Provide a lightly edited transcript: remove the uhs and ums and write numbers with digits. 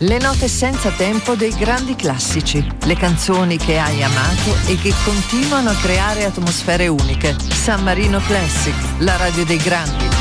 Le note senza tempo dei grandi classici, le canzoni che hai amato e che continuano a creare atmosfere uniche. San Marino Classic, la radio dei grandi.